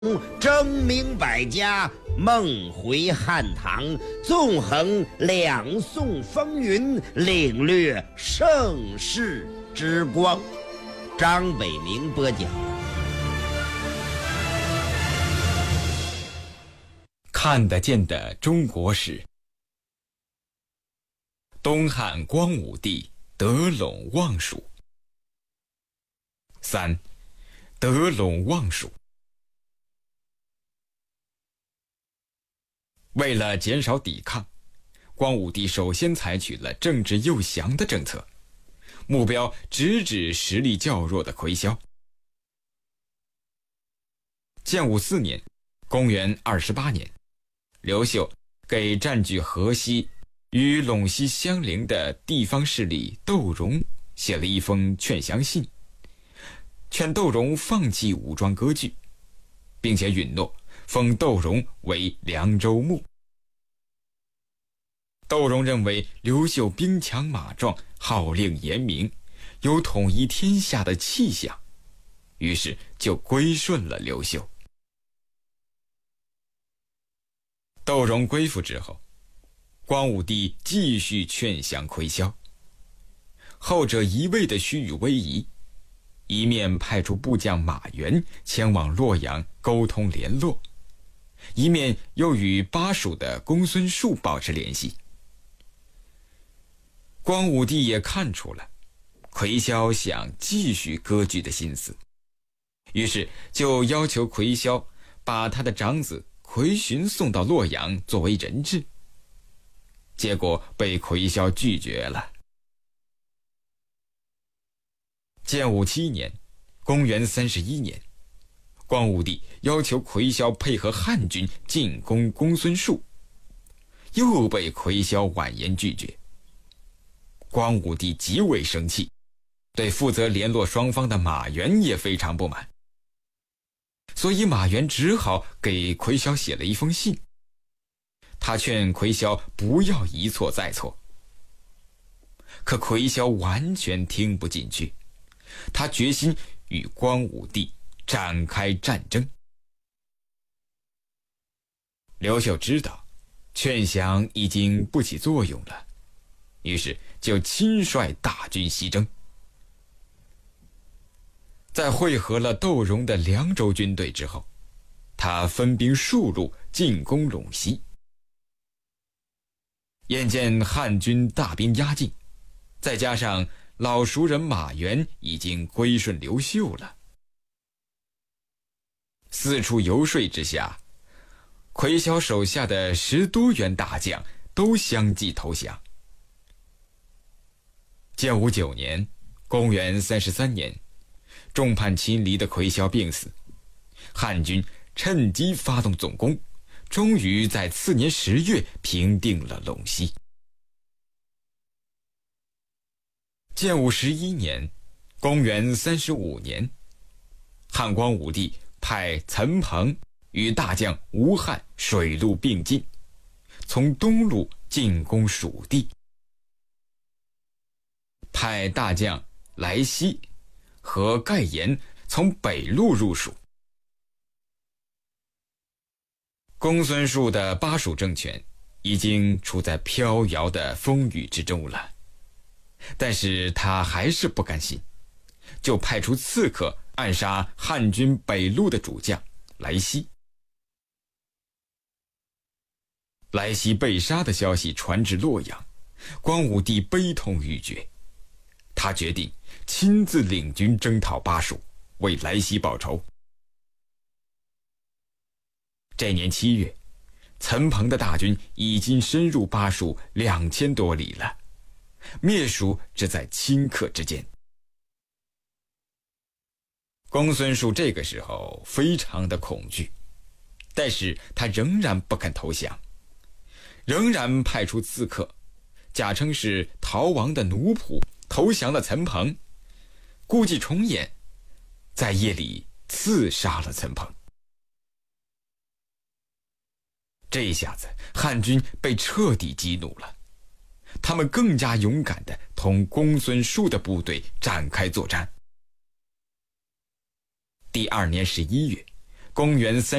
争名百家，梦回汉唐，纵横两宋风云，领略盛世之光。张北明播讲。 看得见的中国史。东汉光武帝得陇望蜀。3. 得陇望蜀。为了减少抵抗，光武帝首先采取了政治诱降的政策，目标直指实力较弱的夔萧。建武4年，公元28年，刘秀给占据河西与陇西相邻的地方势力窦融写了一封劝降信，劝窦融放弃武装割据，并且允诺封窦融为凉州牧。窦融认为刘秀兵强马壮，号令严明，有统一天下的气象，于是就归顺了刘秀。窦融归附之后，光武帝继续劝降夔萧，后者一味的虚与委蛇，一面派出部将马援前往洛阳沟通联络，一面又与巴蜀的公孙述保持联系。光武帝也看出了夔萧想继续割据的心思，于是就要求夔萧把他的长子夔寻送到洛阳作为人质，结果被夔萧拒绝了。建武7年，公元31年，光武帝要求夔萧配合汉军进攻公孙述，又被夔萧婉言拒绝。光武帝极为生气，对负责联络双方的马援也非常不满，所以马援只好给夔萧写了一封信，他劝夔萧不要一错再错。可夔萧完全听不进去，他决心与光武帝展开战争。刘秀知道劝降已经不起作用了，于是就亲率大军西征。在会合了窦融的凉州军队之后，他分兵数路进攻陇西。眼见汉军大兵压境，再加上老熟人马援已经归顺刘秀了，四处游说之下，夔萧手下的10多员大将都相继投降。建武9年，公元33年，众叛亲离的夔萧病死，汉军趁机发动总攻，终于在次年10月平定了陇西。建武11年，公元35年，汉光武帝派岑彭与大将吴汉水陆并进，从东路进攻蜀地，派大将来西和盖延从北路入蜀。公孙述的巴蜀政权已经处在飘摇的风雨之中了，但是他还是不甘心，就派出刺客暗杀汉军北路的主将来西。来西被杀的消息传至洛阳，光武帝悲痛欲绝，他决定亲自领军征讨巴蜀，为来西报仇。这年7月，岑彭的大军已经深入巴蜀2000多里了，灭蜀只在顷刻之间。公孙述这个时候非常的恐惧，但是他仍然不肯投降，仍然派出刺客假称是逃亡的奴仆投降了岑彭，故伎重演，在夜里刺杀了岑彭。这一下子汉军被彻底激怒了，他们更加勇敢地同公孙述的部队展开作战。第2年11月， 公元